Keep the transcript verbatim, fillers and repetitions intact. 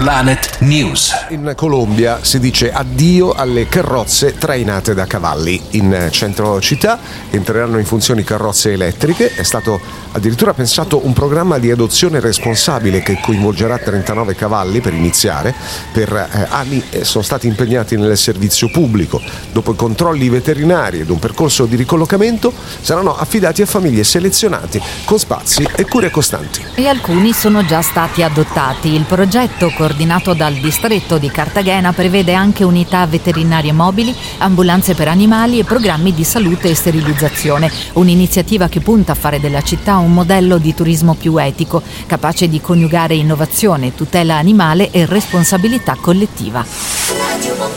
Planet News. In Colombia si dice addio alle carrozze trainate da cavalli. In centro città entreranno in funzione carrozze elettriche. È stato addirittura pensato un programma di adozione responsabile che coinvolgerà trentanove cavalli per iniziare. Per eh, anni sono stati impegnati nel servizio pubblico. Dopo i controlli veterinari ed un percorso di ricollocamento saranno affidati a famiglie selezionate con spazi e cure costanti. E alcuni sono già stati adottati. Il progetto, coordinato dal distretto di Cartagena, prevede anche unità veterinarie mobili, ambulanze per animali e programmi di salute e sterilizzazione. Un'iniziativa che punta a fare della città un modello di turismo più etico, capace di coniugare innovazione, tutela animale e responsabilità collettiva.